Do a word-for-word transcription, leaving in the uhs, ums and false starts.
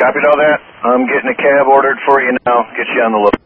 Copied all that. I'm getting a cab ordered for you now. Get you on the look.